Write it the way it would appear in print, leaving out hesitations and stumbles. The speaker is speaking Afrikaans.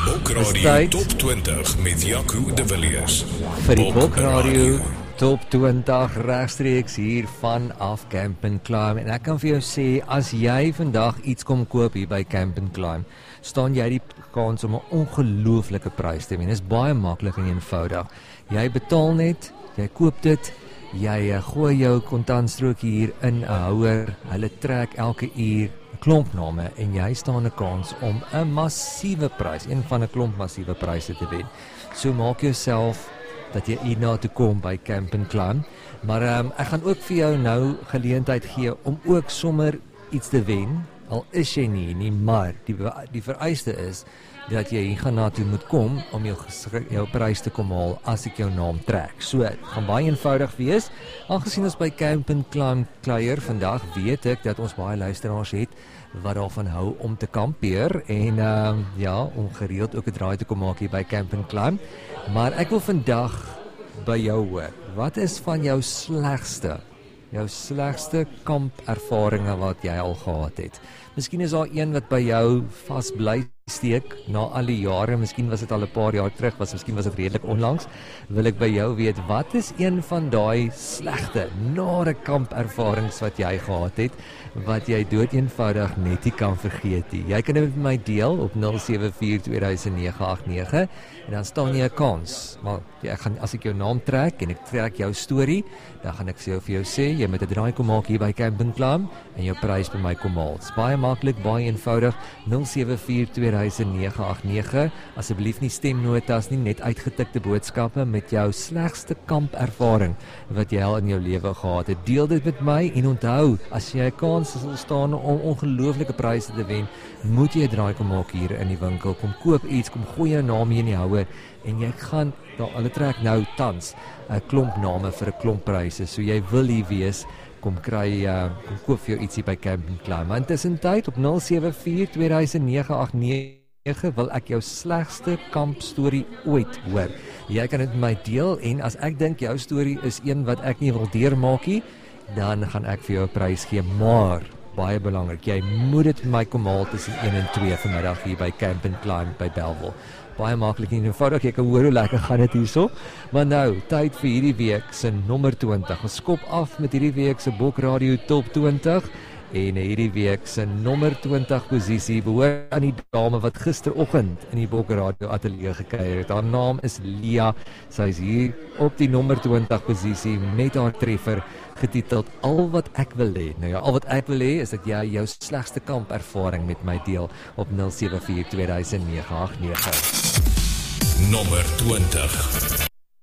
Bokradio Top 20 met Jaco de Villiers. Vir die Bokradio Top 20 regstreeks hier vanaf Camp & Climb. En ek kan vir jou sê, as jy vandag iets kom koop hier by Camp & Climb, staan jy die kans om 'n ongelooflike prys te wen. Dit is baie maklik en eenvoudig. Jy betaal net, jy koop dit, jy gooi jou kontantstrokie hier in 'n houer, hulle trek elke uur 'n klomp name en jy staan 'n kans om 'n massiewe prys, een van 'n klomp massiewe pryse te wen. So maak jouself dat jy hierna toe kom by Camp & Climb. Maar ek gaan ook vir jou nou geleentheid gee om ook sommer iets te wen. Al is jy nie, maar die vereiste is dat jy hier gaan na toe moet kom om jou prys te kom haal as ek jou naam trek. So, het gaan baie eenvoudig wees. Aangesien ons by Camp & Climb kuier vandag, weet ek dat ons baie luisteraars het wat daarvan hou om te kampeer en om gereeld ook 'n draai te kom maak hier by Camp & Climb. Maar ek wil vandag by jou hoor, wat is van jou slegste kampervarings wat jy al gehad het? Miskien is daar een wat by jou vas bly steek na al die jare, miskien was dit al 'n paar jaar terug, miskien was dit redelik onlangs. Wil ek by jou weet, wat is een van daai slegte, nare kampervarings wat jy gehad het, wat jy doeteenvoudig net nie kan vergeet nie? Jy kan dit met my deel op 074200989 en dan staan jy 'n kans. Maar as ek jou naam trek en ek trek jou storie, dan gaan ek vir jou sê, jy moet 'n draai kom maak hier by Camp & Climb en jou prys by my kom haal. Dit is baie maklik, baie eenvoudig. 074200989. Asseblief nie stemnotas nie, net uitgetikte boodskappe met jou slegste kampervaring wat jy al in jou lewe gehad het. Deel dit met my en onthou, as jy 'n kans sal staan om ongelooflike pryse te wen, moet jy 'n draai kom maak hier in die winkel. Kom koop iets, kom gooi jou naam hier in die houer en jy gaan, hulle trek nou tans 'n klomp name vir 'n klomp pryse. So jy wil hier wees, kom koop vir jou ietsie by Camp & Climb. Maar intussen tyd op 074200989 wil ek jou slegste kampstorie ooit hoor. Jy kan dit met my deel en as ek dink jou storie is een wat ek nie wil deurmaak nie, dan gaan ek vir jou 'n prys gee, maar baie belangrik, jy moet dit met my kom haal tussen 1 en 2 vanmiddag hier by Camp & Climb by Bellville. Baie maklik en eenvoudig, jy kan hoor hoe lekker gaan dit hierso. Maar nou, tyd vir hierdie week se nommer 20. Ons skop af met hierdie week se Bokradio Top 20 en hierdie week se nommer 20 posisie behoort aan die dame wat gisteroggend in die Bokradio ateljee gekuier het. Haar naam is Lia. Sy is hier op die nommer 20 posisie met haar treffer getiteld Al wat ek wil hê. Nou ja, al wat ek wil hê is dat jy jou slegste kampervaring met my deel op 074200989. Nommer 20.